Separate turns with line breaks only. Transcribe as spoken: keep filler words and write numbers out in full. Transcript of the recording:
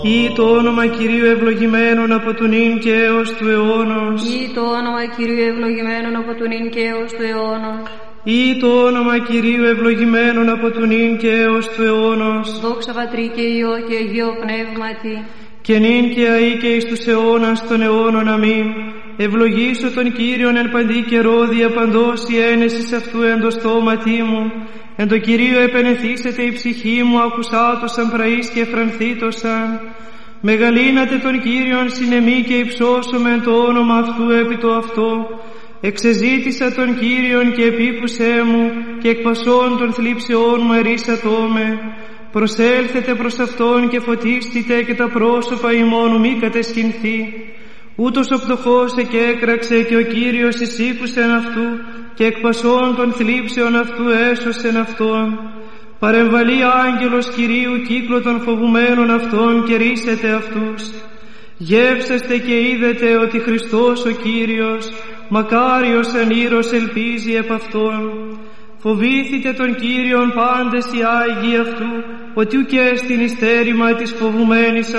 Ή το όνομα Κυρίου ευλογημένον από του νυν και έως του αιώνος.
Ή το όνομα Κυρίου ευλογημένον από του νυν και έως του αιώνος.
Ή το όνομα Κυρίου ευλογημένον από του νυν και έως του αιώνος.
Δόξα Πατρί και Υιό και Αγίο Πνεύματι.
Και νυν και αεί και εις τους αιώνας των αιώνων. Αμήν. Ευλογήσω τον Κύριον εν παντή καιρό, δια παντός η ένεσης αυτού εν το στόματί μου. Εν το Κυρίω επενεθήσεται η ψυχή μου, ακουσάτωσαν πραείς και εφρανθήτωσαν. Μεγαλύνατε τον Κύριον συνεμή και υψώσομεν το όνομα αυτού επί το αυτό. Εξεζήτησα τον Κύριον και επίκουσέ μου, και εκ πασών των θλίψεών μου ερίσατό με. Προσέλθετε προς Αυτόν και φωτίστητε, και τα πρόσωπα ημών μη κατεσχυνθεί. Ούτως ο πτωχός εκέκραξε, και ο Κύριος εισήκουσεν αυτού, και εκ πασών των θλίψεων αυτού έσωσεν αυτόν. Παρεμβαλεί άγγελος Κυρίου κύκλο των φοβουμένων αυτών, και ρίσετε αυτούς. Γεύσεστε και είδετε ότι Χριστός ο Κύριος, μακάριος εν ήρος ελπίζει επ' αυτόν. Φοβήθητε τον Κύριον πάντες οι Άγιοι αυτού, ότι ουκ έστιν εις θέρημα της φοβουμένης